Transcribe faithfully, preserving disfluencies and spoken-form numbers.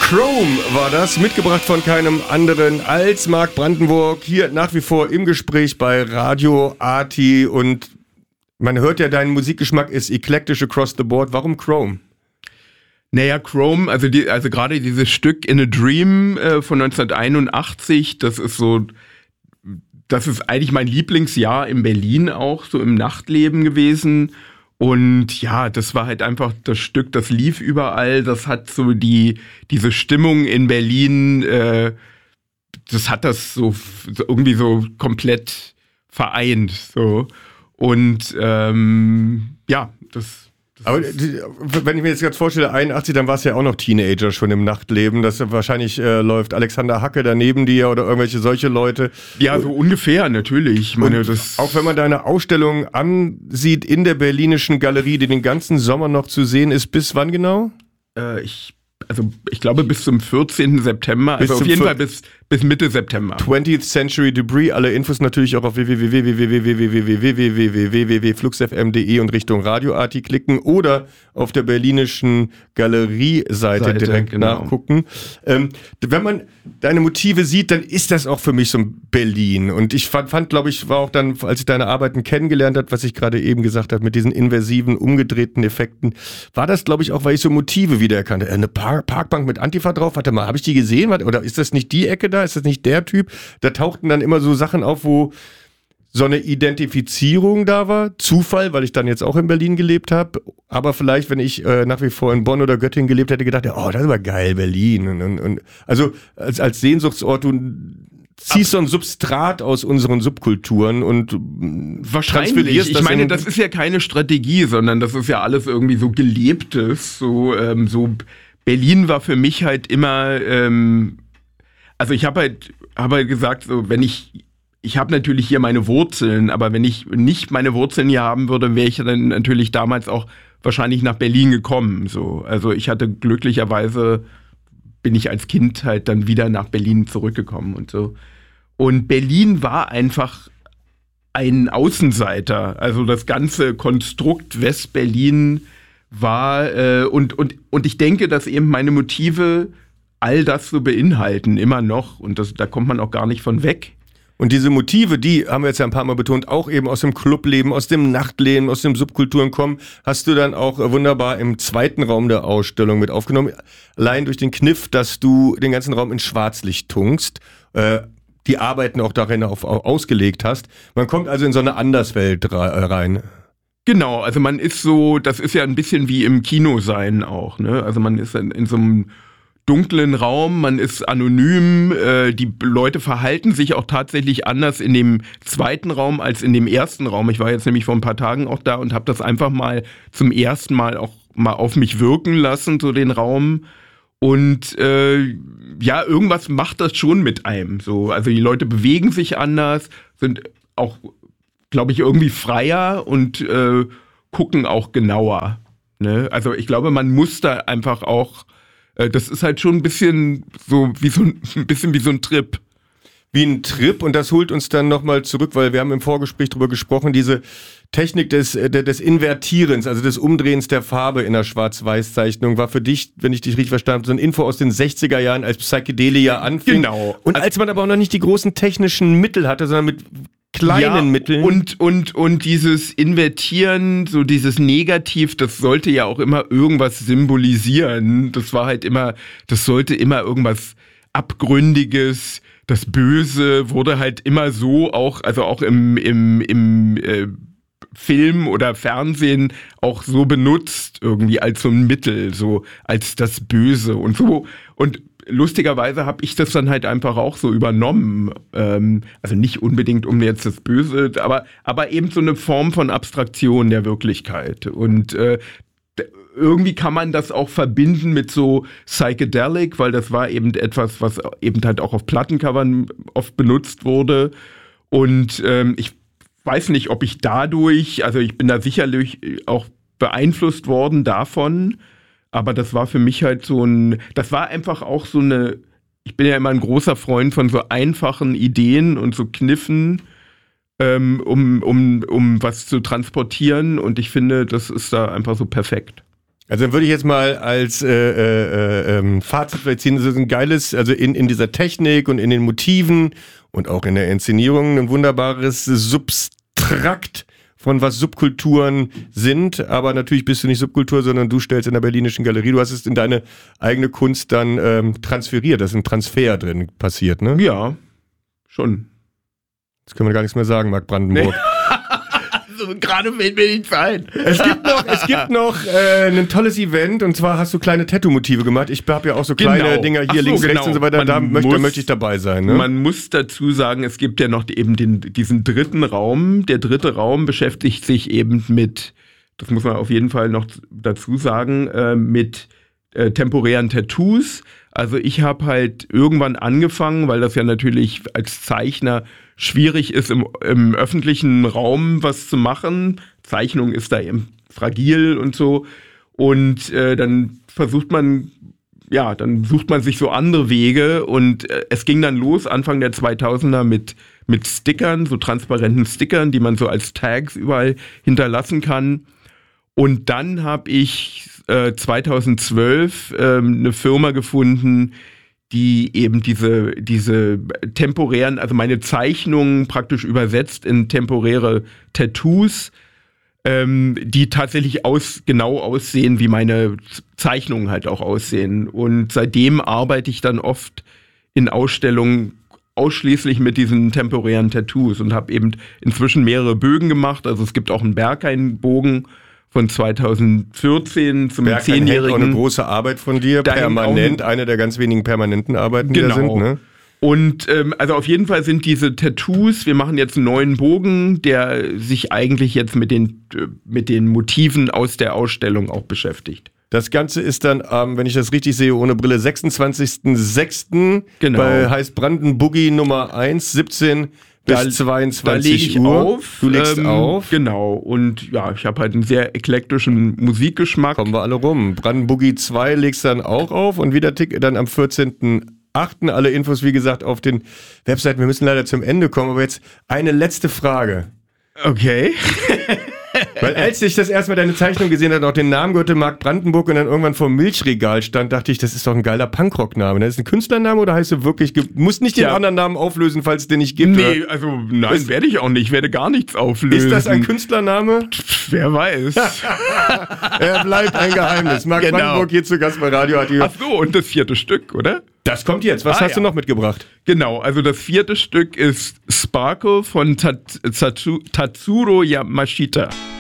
Chrome war das, mitgebracht von keinem anderen als Marc Brandenburg, hier nach wie vor im Gespräch bei Radio Arti, und man hört ja, dein Musikgeschmack ist eklektisch across the board. Warum Chrome? Naja, Chrome, also die, also gerade dieses Stück In a Dream äh, von neunzehnhunderteinundachtzig, das ist so, das ist eigentlich mein Lieblingsjahr in Berlin auch, so im Nachtleben gewesen. Und ja, das war halt einfach das Stück, das lief überall, das hat so die, diese Stimmung in Berlin, äh, das hat das so, so irgendwie so komplett vereint, so. Und, ähm, ja, das, das Aber wenn ich mir jetzt ganz vorstelle, einundachtzig, dann warst du ja auch noch Teenager schon im Nachtleben. Das wahrscheinlich äh, läuft Alexander Hacke da neben dir oder irgendwelche solche Leute. Ja, so ungefähr, natürlich. Ich meine, das auch wenn man deine Ausstellung ansieht in der Berlinischen Galerie, die den ganzen Sommer noch zu sehen ist, bis wann genau? Äh, ich, also ich glaube bis zum vierzehnten September, also auf jeden Fall bis, bis Mitte September. twentieth Century Debris, alle Infos natürlich auch auf w w w punkt w w w punkt w flux f m punkt d e und Richtung Radio Arti klicken oder auf der Berlinischen Galerie-Seite Seite, direkt genau. nachgucken. Ähm, wenn man deine Motive sieht, dann ist das auch für mich so ein Berlin. Und ich fand, fand glaube ich, war auch dann, als ich deine Arbeiten kennengelernt habe, was ich gerade eben gesagt habe, mit diesen inversiven, umgedrehten Effekten, war das, glaube ich, auch, weil ich so Motive wiedererkannte. Eine Par- Parkbank mit Antifa drauf, warte mal, habe ich die gesehen? Oder ist das nicht die Ecke da? Ist das nicht der Typ? Da tauchten dann immer so Sachen auf, wo so eine Identifizierung da war. Zufall, weil ich dann jetzt auch in Berlin gelebt habe. Aber vielleicht, wenn ich äh, nach wie vor in Bonn oder Göttingen gelebt hätte, gedacht, oh, das ist aber geil, Berlin. Und, und, und, also als, als Sehnsuchtsort, du ziehst so ein Substrat aus unseren Subkulturen und wahrscheinlich. Ich meine, das ist ja keine Strategie, sondern das ist ja alles irgendwie so Gelebtes. So, ähm, so Berlin war für mich halt immer, ähm, also ich habe halt, hab halt gesagt, so wenn ich Ich habe natürlich hier meine Wurzeln, aber wenn ich nicht meine Wurzeln hier haben würde, wäre ich dann natürlich damals auch wahrscheinlich nach Berlin gekommen. So, also ich hatte glücklicherweise, bin ich als Kind halt dann wieder nach Berlin zurückgekommen und so. Und Berlin war einfach ein Außenseiter. Also das ganze Konstrukt West-Berlin war äh, und und und ich denke, dass eben meine Motive all das so beinhalten immer noch, und das, da kommt man auch gar nicht von weg. Und diese Motive, die, haben wir jetzt ja ein paar Mal betont, auch eben aus dem Clubleben, aus dem Nachtleben, aus den Subkulturen kommen, hast du dann auch wunderbar im zweiten Raum der Ausstellung mit aufgenommen. Allein durch den Kniff, dass du den ganzen Raum in Schwarzlicht tunkst, äh, die Arbeiten auch darin auf, auf, ausgelegt hast. Man kommt also in so eine Anderswelt rein. Genau, also man ist so, das ist ja ein bisschen wie im Kino sein auch, ne? Also man ist in, in so einem dunklen Raum, man ist anonym, äh, die Leute verhalten sich auch tatsächlich anders in dem zweiten Raum als in dem ersten Raum. Ich war jetzt nämlich vor ein paar Tagen auch da und habe das einfach mal zum ersten Mal auch mal auf mich wirken lassen, so den Raum. Und äh, ja, irgendwas macht das schon mit einem. So, also die Leute bewegen sich anders, sind auch, glaube ich, irgendwie freier und äh, gucken auch genauer. Ne? Also ich glaube, man muss da einfach auch, das ist halt schon ein bisschen so wie so ein, ein bisschen wie so ein Trip. Wie ein Trip, und das holt uns dann nochmal zurück, weil wir haben im Vorgespräch drüber gesprochen, diese Technik des, des Invertierens, also des Umdrehens der Farbe in der Schwarz-Weiß-Zeichnung, war für dich, wenn ich dich richtig verstanden habe, so ein Info aus den sechziger Jahren, als Psychedelia anfing. Genau. Und als man aber auch noch nicht die großen technischen Mittel hatte, sondern mit kleinen ja, Mitteln. Und, und, und dieses Invertieren, so dieses Negativ, das sollte ja auch immer irgendwas symbolisieren. Das war halt immer, das sollte immer irgendwas Abgründiges. Das Böse wurde halt immer so auch, also auch im, im, im äh, Film oder Fernsehen auch so benutzt, irgendwie als so ein Mittel, so als das Böse und so. Und lustigerweise habe ich das dann halt einfach auch so übernommen. Ähm, also nicht unbedingt um jetzt das Böse, aber, aber eben so eine Form von Abstraktion der Wirklichkeit. Und äh, irgendwie kann man das auch verbinden mit so Psychedelic, weil das war eben etwas, was eben halt auch auf Plattencovern oft benutzt wurde. Und ähm, ich weiß nicht, ob ich dadurch, also ich bin da sicherlich auch beeinflusst worden davon, aber das war für mich halt so ein, das war einfach auch so eine, ich bin ja immer ein großer Freund von so einfachen Ideen und so Kniffen, ähm, um, um, um was zu transportieren, und ich finde, das ist da einfach so perfekt. Also dann würde ich jetzt mal als äh, äh, äh, Fazit vielleicht ziehen, das ist ein geiles, also in, in dieser Technik und in den Motiven und auch in der Inszenierung ein wunderbares Substrakt von was Subkulturen sind, aber natürlich bist du nicht Subkultur, sondern du stellst in der Berlinischen Galerie, du hast es in deine eigene Kunst dann ähm, transferiert, da ist ein Transfer drin passiert, ne? Ja, schon. Jetzt können wir gar nichts mehr sagen, Marc Brandenburg. Nee. Also, gerade fällt mir nichts ein. Es gibt noch, es gibt noch äh, ein tolles Event und zwar hast du kleine Tattoo-Motive gemacht. Ich habe ja auch so kleine genau. Dinger hier so, links, genau. rechts und so weiter. Da möchte, da möchte ich dabei sein. Ne? Man muss dazu sagen, es gibt ja noch eben den, diesen dritten Raum. Der dritte Raum beschäftigt sich eben mit, das muss man auf jeden Fall noch dazu sagen, äh, mit äh, temporären Tattoos. Also ich habe halt irgendwann angefangen, weil das ja natürlich als Zeichner schwierig ist, im, im öffentlichen Raum was zu machen. Zeichnung ist da eben fragil und so. Und äh, dann versucht man, ja, dann sucht man sich so andere Wege. Und äh, es ging dann los, Anfang der zweitausender, mit, mit Stickern, so transparenten Stickern, die man so als Tags überall hinterlassen kann. Und dann habe ich äh, zweitausendzwölf ähm, eine Firma gefunden, die eben diese, diese temporären, also meine Zeichnungen praktisch übersetzt in temporäre Tattoos, ähm, die tatsächlich aus, genau aussehen, wie meine Zeichnungen halt auch aussehen. Und seitdem arbeite ich dann oft in Ausstellungen ausschließlich mit diesen temporären Tattoos und habe eben inzwischen mehrere Bögen gemacht. Also es gibt auch einen Berghain-Bogen von zweitausendvierzehn zum zehnjährigen. Auch eine große Arbeit von dir, da permanent, eine der ganz wenigen permanenten Arbeiten, die genau. da sind. Ne? Und ähm, also auf jeden Fall sind diese Tattoos, wir machen jetzt einen neuen Bogen, der sich eigentlich jetzt mit den, mit den Motiven aus der Ausstellung auch beschäftigt. Das Ganze ist dann, ähm, wenn ich das richtig sehe, ohne Brille, sechsundzwanzigsten sechsten Genau. bei heißt Brandenboogie Nummer eins, siebzehn bis da, zweiundzwanzig da leg ich Uhr. Auf, du legst ähm, auf. Genau. Und ja, ich habe halt einen sehr eklektischen Musikgeschmack. Kommen wir alle rum. Brandenboogie zwei legst dann auch auf und wieder Tick dann am vierzehnten achten Alle Infos, wie gesagt, auf den Webseiten. Wir müssen leider zum Ende kommen, aber jetzt eine letzte Frage. Okay. Weil als ich das erstmal deine Zeichnung gesehen habe, auch den Namen gehörte Marc Brandenburg und dann irgendwann vor dem Milchregal stand, dachte ich, das ist doch ein geiler Punkrock-Name. Das ist ein Künstlername oder heißt du wirklich, musst nicht den ja. anderen Namen auflösen, falls es den nicht gibt? Nee, oder? also nein, werde ich auch nicht. Ich werde gar nichts auflösen. Ist das ein Künstlername? Wer weiß. Er bleibt ein Geheimnis. Marc genau. Brandenburg hier zu Gast bei Radio A T. Ach so, und das vierte Stück, oder? Das kommt jetzt. Was ah, hast ja. du noch mitgebracht? Genau, also das vierte Stück ist Sparkle von Tat- Tatsu- Tatsuro Yamashita.